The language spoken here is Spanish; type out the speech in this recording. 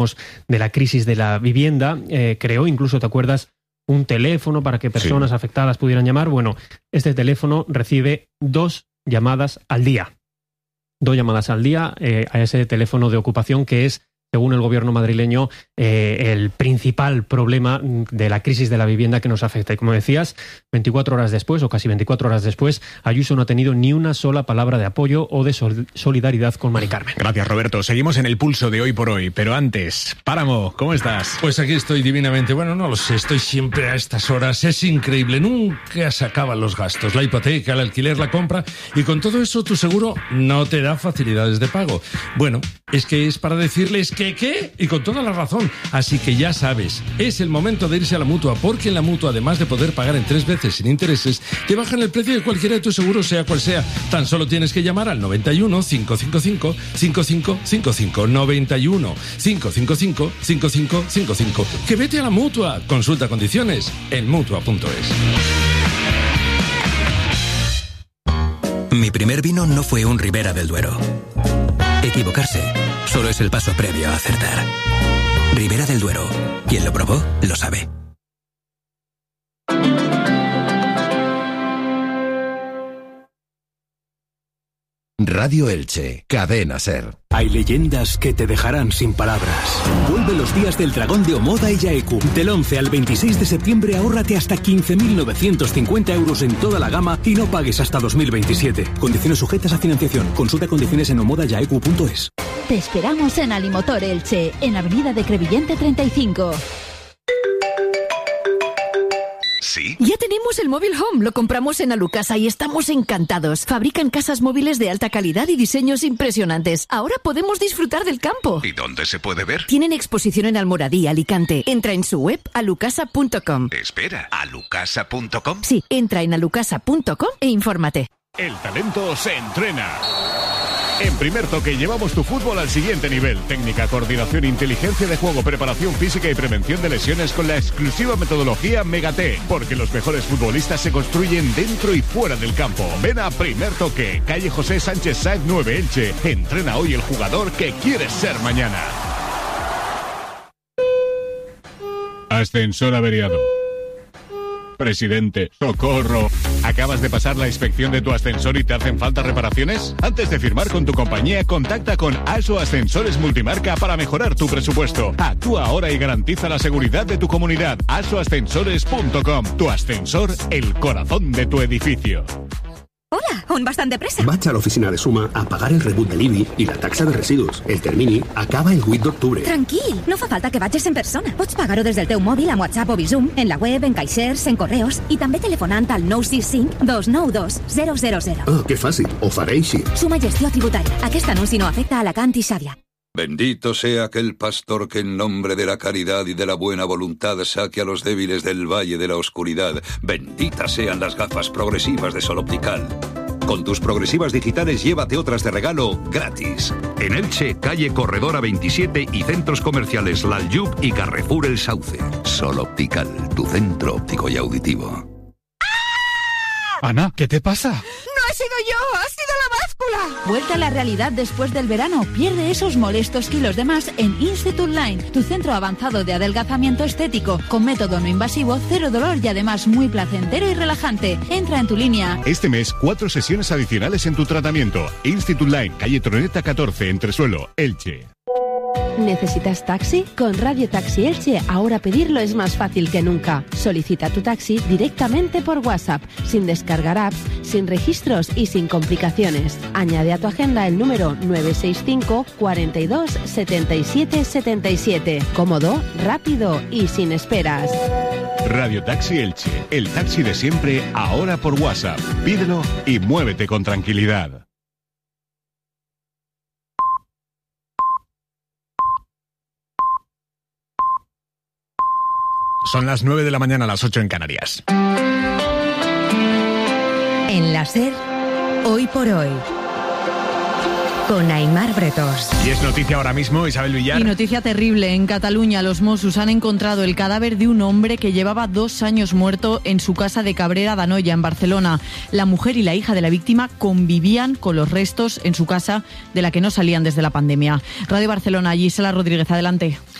de la crisis de la vivienda, creó, incluso te acuerdas, un teléfono para que personas afectadas pudieran llamar. Bueno, este teléfono recibe 2 llamadas al día. 2 llamadas al día a ese teléfono de ocupación que es, según el gobierno madrileño, el principal problema de la crisis de la vivienda que nos afecta. Y como decías, 24 horas después, o casi 24 horas después, Ayuso no ha tenido ni una sola palabra de apoyo o de solidaridad con Mari Carmen. Gracias, Roberto. Seguimos en el pulso de Hoy por Hoy, pero antes, Páramo, ¿cómo estás? Pues aquí estoy divinamente. Bueno, no lo sé, estoy siempre a estas horas. Es increíble, nunca se acaban los gastos. La hipoteca, el alquiler, la compra. Y con todo eso, tu seguro no te da facilidades de pago. Bueno, es que es para decirles que ¿qué? Y con toda la razón. Así que ya sabes, es el momento de irse a la Mutua, porque en la Mutua, además de poder pagar en 3 veces sin intereses, te bajan el precio de cualquiera de tus seguros, sea cual sea. Tan solo tienes que llamar al 91 555 5555. 91 555 5555. Que vete a la Mutua. Consulta condiciones en Mutua.es. Mi primer vino no fue un Ribera del Duero. Equivocarse solo es el paso previo a acertar. Ribera del Duero. Quien lo probó, lo sabe. Radio Elche, Cadena SER. Hay leyendas que te dejarán sin palabras. Vuelve los días del Dragón de Omoda y Yaeku. Del 11 al 26 de septiembre ahórrate hasta 15.950 euros en toda la gama y no pagues hasta 2027. Condiciones sujetas a financiación. Consulta condiciones en omodayaeku.es. Te esperamos en Alimotor Elche, en Avenida de Crevillente 35. ¿Sí? Ya tenemos el móvil Home, lo compramos en Alucasa y estamos encantados. Fabrican casas móviles de alta calidad y diseños impresionantes. Ahora podemos disfrutar del campo. ¿Y dónde se puede ver? Tienen exposición en Almoradí, Alicante. Entra en su web alucasa.com. Espera, ¿alucasa.com? Sí, entra en alucasa.com e infórmate. El talento se entrena. En Primer Toque llevamos tu fútbol al siguiente nivel. Técnica, coordinación, inteligencia de juego, preparación física y prevención de lesiones con la exclusiva metodología Megate. Porque los mejores futbolistas se construyen dentro y fuera del campo. Ven a Primer Toque, calle José Sánchez Sáenz 9 Elche. Entrena hoy el jugador que quieres ser mañana. Ascensor averiado. Presidente, socorro. ¿Acabas de pasar la inspección de tu ascensor y te hacen falta reparaciones? Antes de firmar con tu compañía, contacta con ASO Ascensores Multimarca para mejorar tu presupuesto. Actúa ahora y garantiza la seguridad de tu comunidad. asoascensores.com. Tu ascensor, el corazón de tu edificio. Hola, on vas tan de pressa? Vaig a l'oficina de Suma a pagar el rebut de l'IBI i la taxa de residus. El termini acaba el 8 d'octubre. Tranquil, no fa falta que vagis en persona. Pots pagar-ho des del teu mòbil amb WhatsApp o Bizum, en la web, en caixers, en correus i també telefonant al 965 292 000. Ah, que fàcil, ho faré així. Suma Gestió Tributària. Aquest anunci no afecta a Alacant i Xàbia. Bendito sea aquel pastor que en nombre de la caridad y de la buena voluntad saque a los débiles del valle de la oscuridad. Benditas sean las gafas progresivas de Sol Optical. Con tus progresivas digitales llévate otras de regalo gratis. En Elche, calle Corredora 27 y centros comerciales Laljub y Carrefour El Sauce. Sol Optical, tu centro óptico y auditivo. Ana, ¿qué te pasa? ¡No he sido yo! ¡Ha sido la báscula! Vuelta a la realidad después del verano. Pierde esos molestos kilos de más en Institute Line, tu centro avanzado de adelgazamiento estético, con método no invasivo, cero dolor y además muy placentero y relajante. Entra en tu línea. Este mes, 4 sesiones adicionales en tu tratamiento. Institute Line, calle Troneta 14, Entresuelo, Elche. ¿Necesitas taxi? Con Radio Taxi Elche ahora pedirlo es más fácil que nunca. Solicita tu taxi directamente por WhatsApp, sin descargar apps, sin registros y sin complicaciones. Añade a tu agenda el número 965 42 77 77. Cómodo, rápido y sin esperas. Radio Taxi Elche, el taxi de siempre, ahora por WhatsApp. Pídelo y muévete con tranquilidad. Son las 9 de la mañana, las 8 en Canarias. En la SER, Hoy por Hoy, con Aimar Bretós. Y es noticia ahora mismo, Isabel Villar. Y noticia terrible. En Cataluña, los Mossos han encontrado el cadáver de un hombre que llevaba 2 años muerto en su casa de Cabrera d'Anoia, en Barcelona. La mujer y la hija de la víctima convivían con los restos en su casa, de la que no salían desde la pandemia. Radio Barcelona, Gisela Rodríguez, adelante.